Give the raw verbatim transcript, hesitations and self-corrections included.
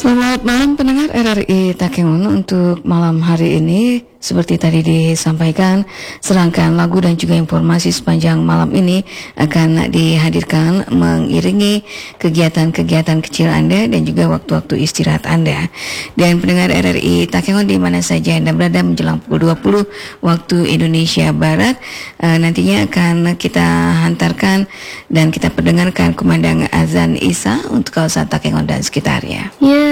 Selamat malam pendengar R R I Takengon. Untuk malam hari ini, seperti tadi disampaikan, serangkaian lagu dan juga informasi sepanjang malam ini akan dihadirkan mengiringi kegiatan-kegiatan kecil Anda dan juga waktu-waktu istirahat Anda. Dan pendengar R R I Takengon di mana saja Anda berada menjelang pukul dua puluh waktu Indonesia Barat, uh, nantinya akan kita hantarkan dan kita perdengarkan kumandang azan Isya untuk kawasan Takengon dan sekitarnya. Ya,